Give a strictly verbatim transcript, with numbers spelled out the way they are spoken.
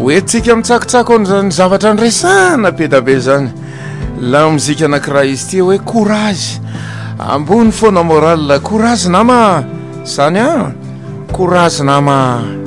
oentsika mitsakotsako ny zavatra nresana pedabe zany la mozika anankiray izy ty hoe courage ambony foana moral courage nama zany a courage nama